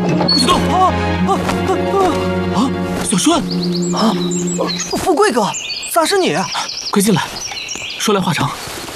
不许动！小顺富贵哥，咋是你？ 快进来，说来话长。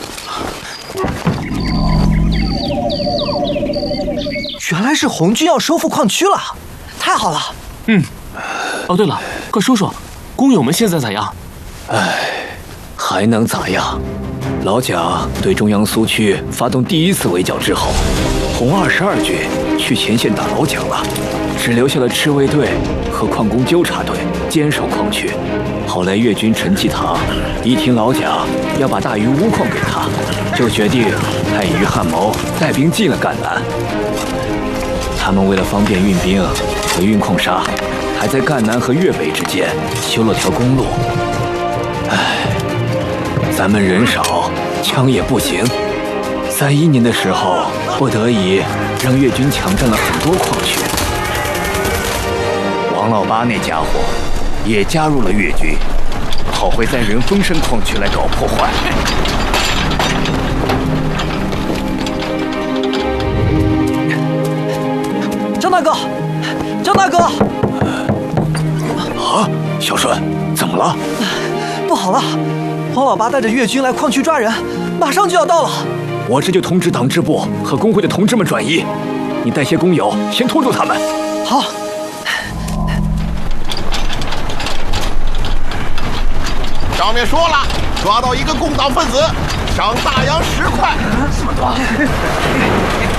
原来是红军要收复矿区了，太好了。 哦，对了，快说说，工友们现在咋样？ 还能咋样？老蒋对中央苏区发动第一次围剿之后，红22军去前线打老蒋了，只留下了赤卫队和矿工纠察队坚守矿区。后来粤军陈济棠一听老蒋要把大余钨矿给他，就决定派余汉谋带兵进了赣南。他们为了方便运兵和运矿砂，还在赣南和粤北之间修了条公路。咱们人少，枪也不行。31年的时候，不得已让粤军抢占了很多矿区。王老八那家伙也加入了粤军，好会在人峰山矿区来搞破坏。 张大哥，张大哥！ 啊，小顺，怎么了？ 不好了，黄老八带着粤军来矿区抓人，马上就要到了。 我这就通知党支部和工会的同志们转移，你带些工友先拖住他们。 好。 上面说了，抓到一个共党分子，赏大洋10块。这么多。